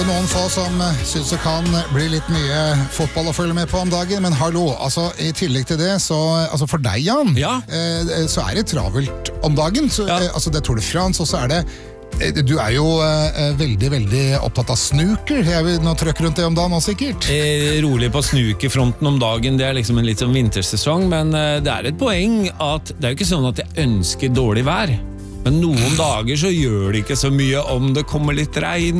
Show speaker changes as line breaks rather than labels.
jo noen få som synes det kan bli litt mye fotball å følge med på om dagen, men hallo, altså i tillegg til det, så altså for deg, Jan, så det travelt om dagen. Så, altså det er Tour de France, og så det du jo veldig, veldig opptatt av snooker. Jeg vil nå trøkke rundt det om dagen også, sikkert.
Rolig på snookerfronten om dagen, det liksom en litt sånn vintersesong, men det et poeng at det jo ikke sånn at jeg ønsker dårlig vær. Men noen dager så gjør det ikke så mye om det kommer litt regn